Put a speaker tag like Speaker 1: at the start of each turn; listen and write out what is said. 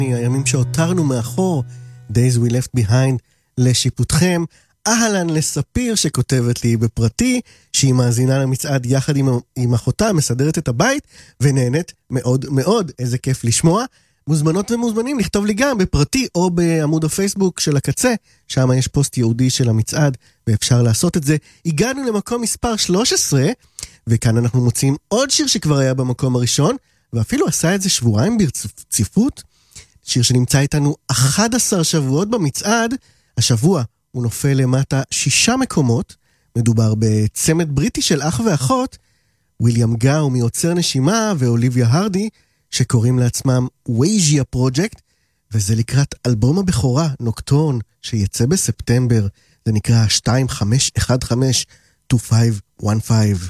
Speaker 1: הימים שהותרנו מאחור, Days We Left Behind, לשיפוטכם. אהלן לספיר שכותבת לי בפרטי, שהיא מאזינה למצעד יחד עם אחותה, מסדרת את הבית, ונהנית מאוד מאוד, איזה כיף לשמוע. מוזמנות ומוזמנים לכתוב לי גם בפרטי או בעמוד הפייסבוק של הקצה, שם יש פוסט יהודי של המצעד, ואפשר לעשות את זה. הגענו למקום מספר 13, וכאן אנחנו מוצאים עוד שיר שכבר היה במקום הראשון, ואפילו עשה את זה שבועיים ברציפות, שיר שנמצא איתנו 11 שבועות במצעד. השבוע הוא נופל למטה 6 מקומות, מדובר בצמד בריטי של אח ואחות, וויליאם גאו מיוצר נשימה ואוליביה הרדי, שקוראים לעצמם וייג'יה פרוג'קט, וזה לקראת אלבום הבכורה נוקטורן שיצא בספטמבר, זה נקרא 2515-2515.